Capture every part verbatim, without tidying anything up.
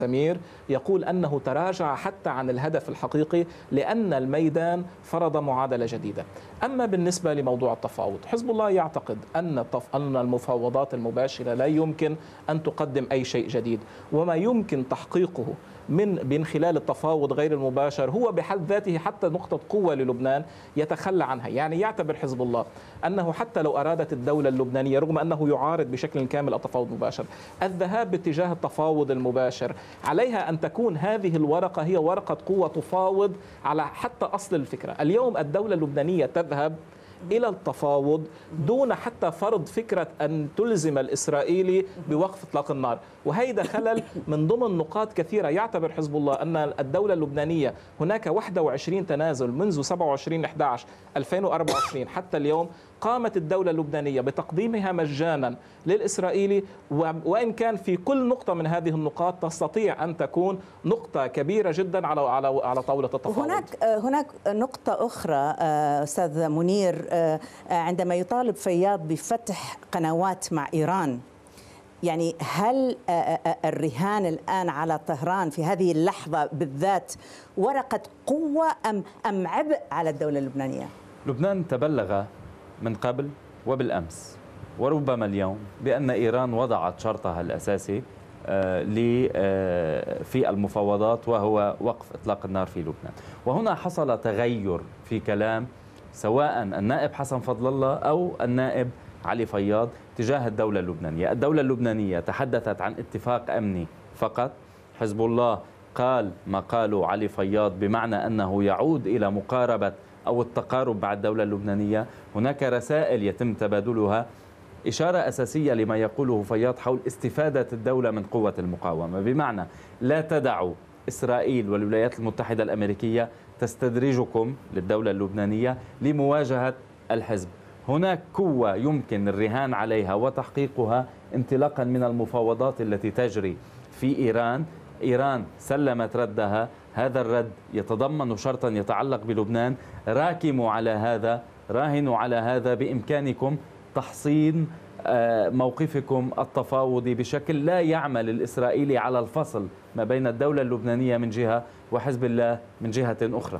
سمير يقول أنه تراجع حتى عن الهدف الحقيقي لأن الميدان فرض معادلة جديدة. أما بالنسبة لموضوع التفاوض، حزب الله يعتقد أن أن المفاوضات المباشرة لا يمكن أن تقدم أي شيء جديد، وما يمكن تحقيقه من من خلال التفاوض غير المباشر هو بحد ذاته حتى نقطة قوة للبنان يتخلى عنها. يعني يعتبر حزب الله أنه حتى لو أرادت الدولة اللبنانية رغم أنه يعارض بشكل كامل التفاوض المباشر الذهاب باتجاه التفاوض المباشر، عليها أن تكون هذه الورقة هي ورقة قوة تفاوض على حتى أصل الفكرة. اليوم الدولة اللبنانية تذهب إلى التفاوض دون حتى فرض فكرة أن تلزم الإسرائيلي بوقف إطلاق النار، وهيدا خلل من ضمن نقاط كثيرة. يعتبر حزب الله أن الدولة اللبنانية هناك واحد وعشرين تنازل منذ سبعة وعشرين أحد عشر ألفين وأربعة وعشرين حتى اليوم قامت الدولة اللبنانية بتقديمها مجانا للإسرائيلي، وإن كان في كل نقطة من هذه النقاط تستطيع أن تكون نقطة كبيرة جدا على على على طاولة التفاوض. هناك هناك نقطة أخرى أستاذ منير، عندما يطالب فياض بفتح قنوات مع إيران، يعني هل الرهان الآن على طهران في هذه اللحظة بالذات ورقة قوة أم أم عبء على الدولة اللبنانية؟ لبنان تبلغ من قبل وبالأمس وربما اليوم بأن إيران وضعت شرطها الأساسي في المفاوضات وهو وقف إطلاق النار في لبنان. وهنا حصل تغير في كلام سواء النائب حسن فضل الله أو النائب علي فياض تجاه الدولة اللبنانية. الدولة اللبنانية تحدثت عن اتفاق أمني فقط، حزب الله قال ما قاله علي فياض بمعنى أنه يعود إلى مقاربة أو التقارب مع الدولة اللبنانية. هناك رسائل يتم تبادلها، إشارة أساسية لما يقوله فياض حول استفادة الدولة من قوة المقاومة، بمعنى لا تدعوا إسرائيل والولايات المتحدة الأمريكية تستدرجكم للدولة اللبنانية لمواجهة الحزب. هناك قوة يمكن الرهان عليها وتحقيقها انطلاقا من المفاوضات التي تجري في إيران. إيران سلمت ردها، هذا الرد يتضمن شرطا يتعلق بلبنان. راكموا على هذا، راهنوا على هذا، بإمكانكم تحصين موقفكم التفاوضي بشكل لا يعمل الإسرائيلي على الفصل ما بين الدولة اللبنانية من جهة وحزب الله من جهة أخرى.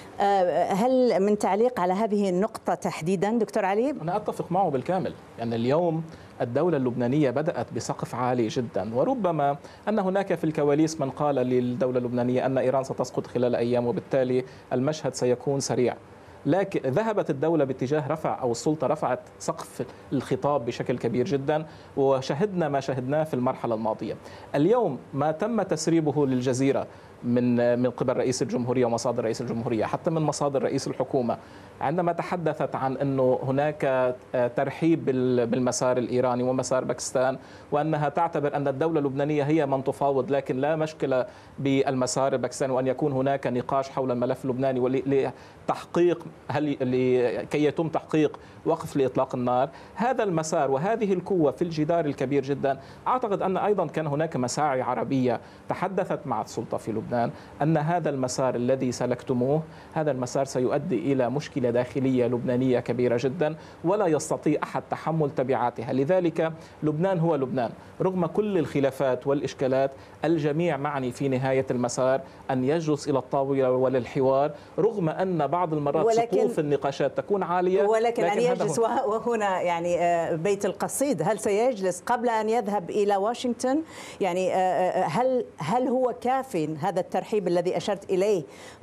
هل من تعليق على هذه النقطة تحديدا دكتور علي؟ أنا أتفق معه بالكامل. يعني اليوم الدولة اللبنانية بدأت بسقف عالي جدا، وربما أن هناك في الكواليس من قال للدولة اللبنانية أن إيران ستسقط خلال أيام وبالتالي المشهد سيكون سريع. لكن ذهبت الدولة باتجاه رفع أو السلطة رفعت سقف الخطاب بشكل كبير جدا، وشهدنا ما شهدناه في المرحلة الماضية. اليوم ما تم تسريبه للجزيرة من من قبل رئيس الجمهورية ومصادر رئيس الجمهورية حتى من مصادر رئيس الحكومة عندما تحدثت عن أنه هناك ترحيب بالمسار الإيراني ومسار باكستان، وأنها تعتبر أن الدولة اللبنانية هي من تفاوض لكن لا مشكلة بالمسار الباكستاني، وأن يكون هناك نقاش حول الملف اللبناني لتحقيق هل كي يتم تحقيق وقف لإطلاق النار. هذا المسار وهذه القوة في الجدار الكبير جدا. أعتقد أن أيضا كان هناك مساعي عربية تحدثت مع السلطة في لبنان أن هذا المسار الذي سلكتموه هذا المسار سيؤدي إلى مشكلة داخلية لبنانية كبيرة جدا ولا يستطيع أحد تحمل تبعاتها. لذلك لبنان هو لبنان رغم كل الخلافات والإشكالات، الجميع معني في نهاية المسار أن يجلس إلى الطاولة وللحوار، رغم أن بعض المرات سقوف النقاشات تكون عالية، ولكن, لكن أن يجلس وهنا يعني بيت القصيد، هل سيجلس قبل أن يذهب إلى واشنطن؟ يعني هل هل هو كاف هذا الترحيب الذي أشرت إليه،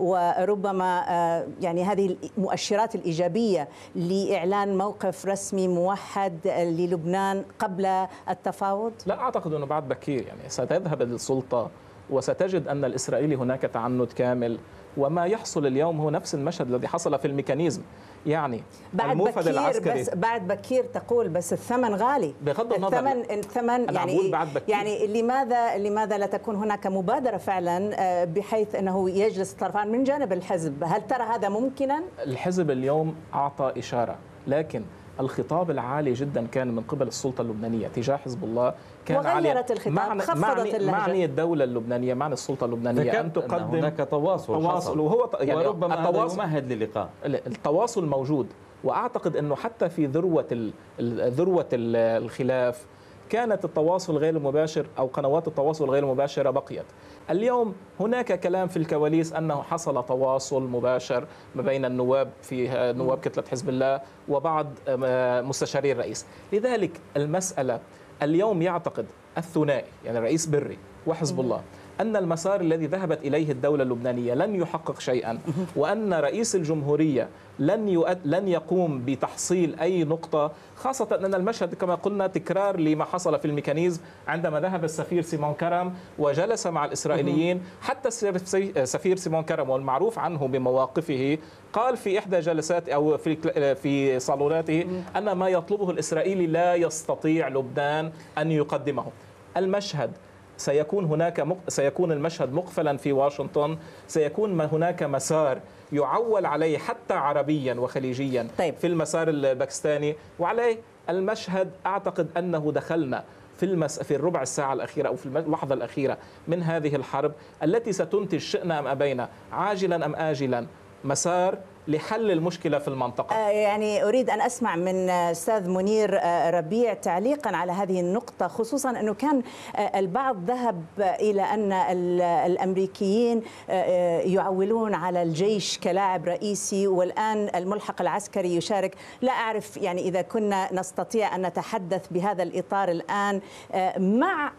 وربما يعني هذه المؤشرات الإيجابية لإعلان موقف رسمي موحد للبنان قبل التفاوض؟ لا أعتقد أنه بعد بكير. يعني ستذهب السلطة وستجد أن الإسرائيلي هناك تعنت كامل، وما يحصل اليوم هو نفس المشهد الذي حصل في الميكانيزم. يعني بعد الموفد بكير العسكري بس بعد بكير تقول، بس الثمن غالي. بغض النظر الثمن الثمن يعني يعني لماذا لماذا لا تكون هناك مبادرة فعلا بحيث انه يجلس الطرفان من جانب الحزب؟ هل ترى هذا ممكنا؟ الحزب اليوم اعطى اشارة، لكن الخطاب العالي جدا كان من قبل السلطة اللبنانية تجاه حزب الله كان عالي. وغيرت الخطاب، معني خفضت اللهجة. معني الدولة اللبنانية، معني السلطة اللبنانية أن تقدم هناك تواصل, تواصل وهو يعني وربما التواصل يمهد للقاء. التواصل موجود، وأعتقد أنه حتى في ذروة ذروة الخلاف كانت التواصل غير المباشر أو قنوات التواصل غير المباشرة بقيت. اليوم هناك كلام في الكواليس أنه حصل تواصل مباشر ما بين النواب في نواب كتلة حزب الله وبعض مستشاري الرئيس. لذلك المسألة اليوم يعتقد الثنائي يعني الرئيس بري وحزب الله أن المسار الذي ذهبت إليه الدولة اللبنانية لن يحقق شيئا، وأن رئيس الجمهورية لن يؤد لن يقوم بتحصيل أي نقطة، خاصة أن المشهد كما قلنا تكرار لما حصل في الميكانيزم عندما ذهب السفير سيمون كرم وجلس مع الإسرائيليين. حتى السفير سيمون كرم والمعروف عنه بمواقفه قال في إحدى جلسات أو في في صالوناته أن ما يطلبه الإسرائيلي لا يستطيع لبنان أن يقدمه. المشهد سيكون هناك مق... سيكون المشهد مقفلا في واشنطن، سيكون هناك مسار يعول عليه حتى عربيا وخليجيا طيب. في المسار الباكستاني، وعليه المشهد أعتقد أنه دخلنا في المس... في الربع الساعة الأخيرة أو في اللحظة الأخيرة من هذه الحرب التي ستنتج شئنا أم أبينا عاجلا أم آجلا مسار لحل المشكلة في المنطقة. يعني أريد أن أسمع من أستاذ منير ربيع تعليقا على هذه النقطة، خصوصا أنه كان البعض ذهب إلى أن الأمريكيين يعولون على الجيش كلاعب رئيسي، والآن الملحق العسكري يشارك. لا أعرف يعني إذا كنا نستطيع أن نتحدث بهذا الإطار الآن مع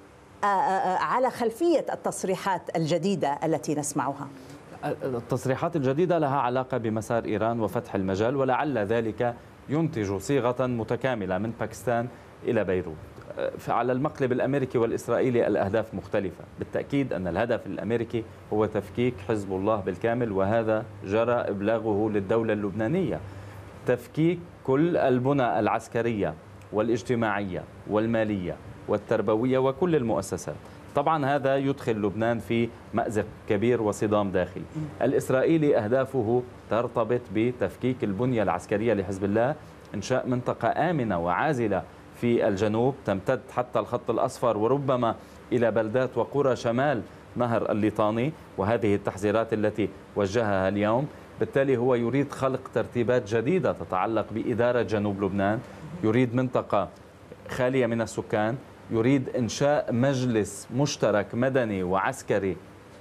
على خلفية التصريحات الجديدة التي نسمعها. التصريحات الجديدة لها علاقة بمسار إيران وفتح المجال، ولعل ذلك ينتج صيغة متكاملة من باكستان إلى بيروت. على المقلب الأمريكي والإسرائيلي الأهداف مختلفة. بالتأكيد أن الهدف الأمريكي هو تفكيك حزب الله بالكامل، وهذا جرى إبلاغه للدولة اللبنانية. تفكيك كل البنى العسكرية والاجتماعية والمالية والتربوية وكل المؤسسات. طبعا هذا يدخل لبنان في مأزق كبير وصدام داخلي. الإسرائيلي أهدافه ترتبط بتفكيك البنية العسكرية لحزب الله، إنشاء منطقة آمنة وعازلة في الجنوب تمتد حتى الخط الأصفر وربما إلى بلدات وقرى شمال نهر الليطاني، وهذه التحذيرات التي وجهها اليوم. بالتالي هو يريد خلق ترتيبات جديدة تتعلق بإدارة جنوب لبنان، يريد منطقة خالية من السكان، يريد إنشاء مجلس مشترك مدني وعسكري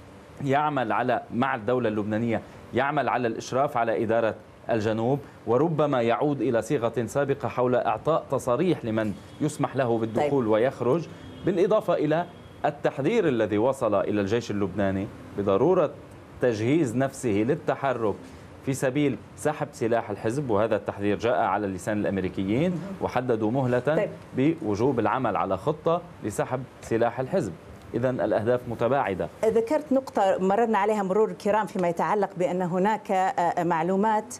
يعمل على مع الدولة اللبنانية يعمل على الإشراف على إدارة الجنوب، وربما يعود إلى صيغة سابقة حول إعطاء تصاريح لمن يسمح له بالدخول ويخرج، بالإضافة إلى التحذير الذي وصل إلى الجيش اللبناني بضرورة تجهيز نفسه للتحرك في سبيل سحب سلاح الحزب. وهذا التحذير جاء على لسان الأمريكيين، وحددوا مهلة بوجوب العمل على خطة لسحب سلاح الحزب. إذن الأهداف متباعدة. ذكرت نقطة مررنا عليها مرور الكرام فيما يتعلق بأن هناك معلومات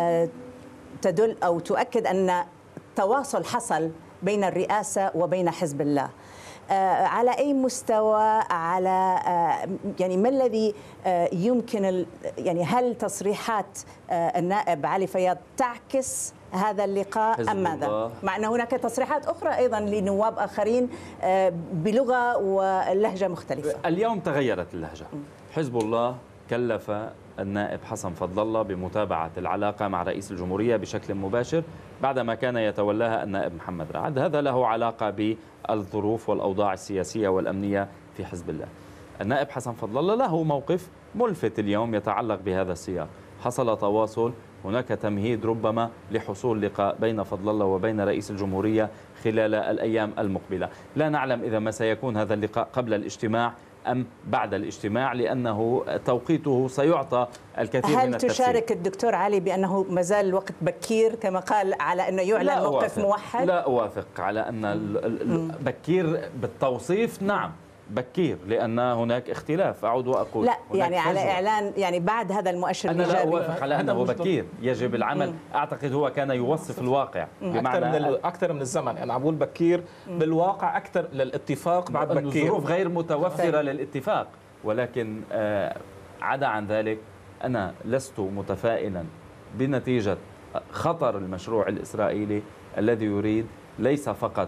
تدل أو تؤكد أن تواصل حصل بين الرئاسة وبين حزب الله. على أي مستوى؟ على يعني ما الذي يمكن يعني هل تصريحات النائب علي فياض تعكس هذا اللقاء أم ماذا؟ مع أن هناك تصريحات أخرى أيضا لنواب آخرين بلغة ولهجة مختلفة. اليوم تغيرت اللهجة. حزب الله كلف النائب حسن فضل الله بمتابعة العلاقة مع رئيس الجمهورية بشكل مباشر بعدما كان يتولاها النائب محمد رعد. هذا له علاقة بالظروف والأوضاع السياسية والأمنية في حزب الله. النائب حسن فضل الله له موقف ملفت اليوم يتعلق بهذا السياق. حصل تواصل، هناك تمهيد ربما لحصول لقاء بين فضل الله وبين رئيس الجمهورية خلال الأيام المقبلة. لا نعلم إذا ما سيكون هذا اللقاء قبل الاجتماع أم بعد الاجتماع، لأنه توقيته سيعطى الكثير هل من التفسير. هل تشارك الدكتور علي بأنه ما زال الوقت بكير كما قال على أنه يعلن موقف موحد؟ لا أوافق على أن بكير بالتوصيف. نعم بكير، لأن هناك اختلاف. أعود وأقول لا يعني على فجوة. إعلان يعني بعد هذا المؤشر أنا الإيجابي. لا أوافق على أنه بكير، يجب العمل. مم. أعتقد هو كان يوصف الواقع أكثر من أكثر من الزمن. أنا يعني أقول بكير بالواقع أكثر للاتفاق بعد بكير. الظروف غير متوفرة للاتفاق، ولكن عدا عن ذلك أنا لست متفائلا بنتيجة خطر المشروع الإسرائيلي الذي يريد ليس فقط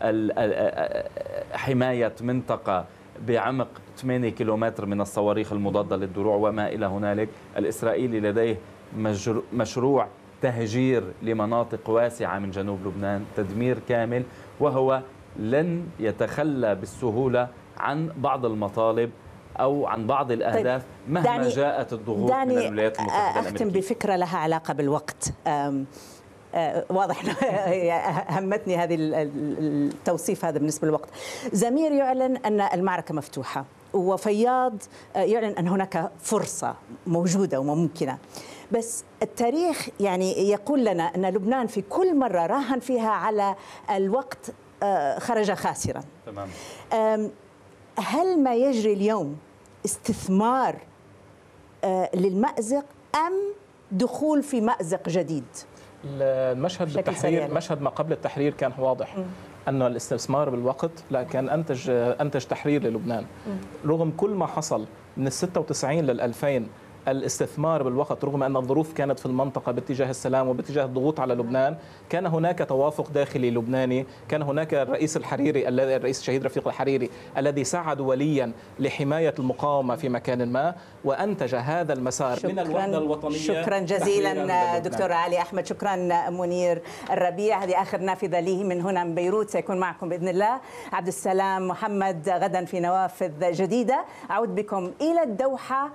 حماية منطقة بعمق ثمانية كيلومتر من الصواريخ المضادة للدروع وما إلى هنالك. الإسرائيلي لديه مشروع تهجير لمناطق واسعة من جنوب لبنان، تدمير كامل، وهو لن يتخلى بالسهولة عن بعض المطالب أو عن بعض الأهداف طيب مهما دعني جاءت الضغوط من الولايات المتحدة أختم الأمريكية. بفكرة لها علاقة بالوقت. أم أه واضح همتني هذه التوصيف هذا بالنسبة للوقت. زمير يعلن أن المعركة مفتوحة، وفياض يعلن أن هناك فرصة موجودة وممكنة، بس التاريخ يعني يقول لنا أن لبنان في كل مرة راهن فيها على الوقت خرج خاسرا. تمام. هل ما يجري اليوم استثمار للمأزق أم دخول في مأزق جديد؟ المشهد بالتحرير، مشهد ما قبل التحرير كان واضح أن الاستثمار بالوقت لا كان أنتج أنتج تحرير للبنان. رغم كل ما حصل من الستة وتسعين للألفين الاستثمار بالوقت، رغم أن الظروف كانت في المنطقة باتجاه السلام وباتجاه الضغوط على لبنان، كان هناك توافق داخلي لبناني، كان هناك الرئيس الحريري الذي الرئيس الشهيد رفيق الحريري الذي ساعد وليا لحماية المقاومة في مكان ما، وأنتج هذا المسار من الوحدة الوطنية. شكرا جزيلا دكتور علي أحمد، شكرا منير الربيع. هذه آخر نافذة لي من هنا من بيروت، سيكون معكم بإذن الله عبد السلام محمد غدا في نوافذ جديدة. أعود بكم إلى الدوحة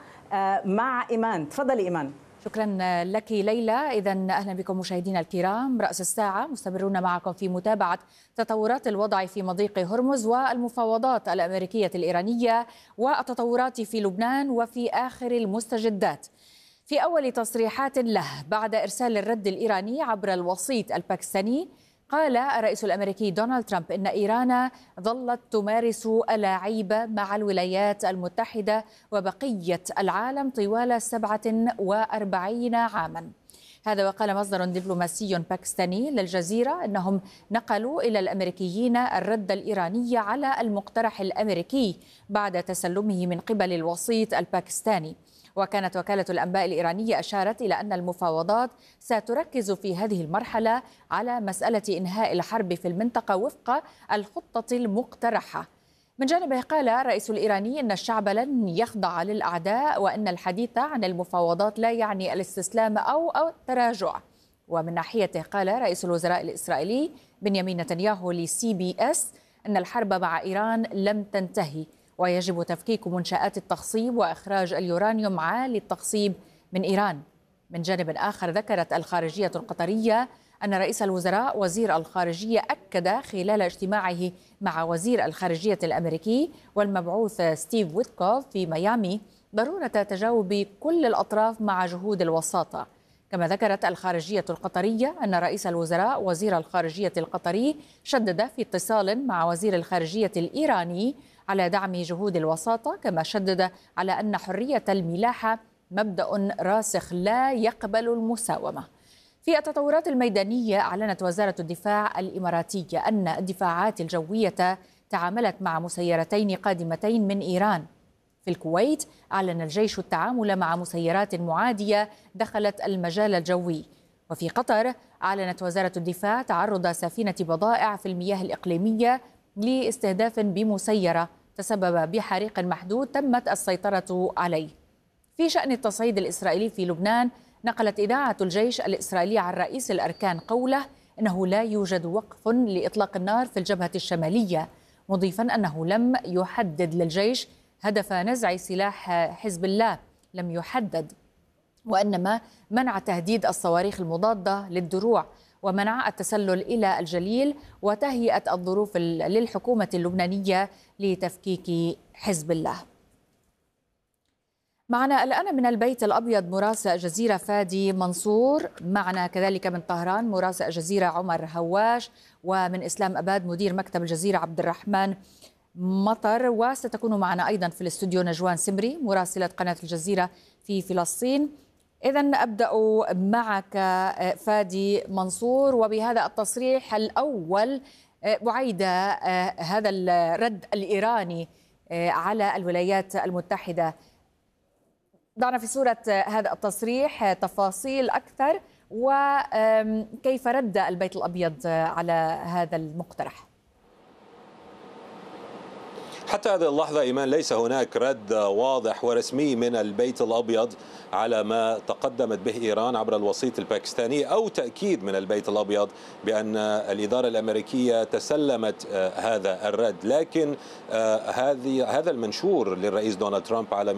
مع إيمان. تفضلي إيمان. شكرا لك ليلى. إذا أهلا بكم مشاهدينا الكرام. رأس الساعة مستمرون معكم في متابعة تطورات الوضع في مضيق هرمز والمفاوضات الأمريكية الإيرانية والتطورات في لبنان وفي آخر المستجدات. في أول تصريحات له بعد إرسال الرد الإيراني عبر الوسيط الباكستاني، قال الرئيس الأمريكي دونالد ترامب إن إيران ظلت تمارس ألاعيب مع الولايات المتحدة وبقية العالم طوال سبعة وأربعين عاما. هذا وقال مصدر دبلوماسي باكستاني للجزيرة أنهم نقلوا إلى الأمريكيين الرد الإيراني على المقترح الأمريكي بعد تسلمه من قبل الوسيط الباكستاني. وكانت وكالة الأنباء الإيرانية أشارت إلى أن المفاوضات ستركز في هذه المرحلة على مسألة إنهاء الحرب في المنطقة وفق الخطة المقترحة. من جانبه قال الرئيس الإيراني أن الشعب لن يخضع للأعداء وأن الحديث عن المفاوضات لا يعني الاستسلام أو التراجع. ومن ناحيته قال رئيس الوزراء الإسرائيلي بنيامين نتنياهو لسي بي اس أن الحرب مع إيران لم تنتهي ويجب تفكيك منشآت التخصيب وإخراج اليورانيوم عالي التخصيب من إيران. من جانب آخر ذكرت الخارجية القطرية أن رئيس الوزراء وزير الخارجية أكد خلال اجتماعه مع وزير الخارجية الأمريكي والمبعوث ستيف ويتكوف في ميامي ضرورة تجاوب كل الأطراف مع جهود الوساطة. كما ذكرت الخارجية القطرية أن رئيس الوزراء وزير الخارجية القطري شدد في اتصال مع وزير الخارجية الإيراني على دعم جهود الوساطة، كما شدد على أن حرية الملاحة مبدأ راسخ لا يقبل المساومة. في التطورات الميدانية، أعلنت وزارة الدفاع الإماراتية أن الدفاعات الجوية تعاملت مع مسيرتين قادمتين من إيران. في الكويت أعلن الجيش التعامل مع مسيرات معادية دخلت المجال الجوي. وفي قطر أعلنت وزارة الدفاع تعرض سفينة بضائع في المياه الإقليمية لاستهداف بمسيرة تسبب بحريق محدود تمت السيطرة عليه. في شأن التصعيد الإسرائيلي في لبنان، نقلت إذاعة الجيش الإسرائيلي عن رئيس الأركان قوله أنه لا يوجد وقف لإطلاق النار في الجبهة الشمالية، مضيفا أنه لم يحدد للجيش هدف نزع سلاح حزب الله، لم يحدد، وإنما منع تهديد الصواريخ المضادة للدروع ومنع التسلل إلى الجليل وتهيئة الظروف للحكومة اللبنانية لتفكيك حزب الله. معنا الآن من البيت الأبيض مراسل جزيرة فادي منصور، معنا كذلك من طهران مراسل جزيرة عمر هواش، ومن إسلام أباد مدير مكتب الجزيرة عبد الرحمن مطر، وستكون معنا أيضا في الاستوديو نجوان سمري مراسلة قناة الجزيرة في فلسطين. إذن أبدأ معك فادي منصور، وبهذا التصريح الأول بعيد هذا الرد الإيراني على الولايات المتحدة، ضعنا في صورة هذا التصريح تفاصيل أكثر وكيف رد البيت الأبيض على هذا المقترح. حتى هذه اللحظة إيمان ليس هناك رد واضح ورسمي من البيت الأبيض على ما تقدمت به إيران عبر الوسيط الباكستاني، أو تأكيد من البيت الأبيض بأن الإدارة الأمريكية تسلمت هذا الرد. لكن هذه هذا المنشور للرئيس دونالد ترامب على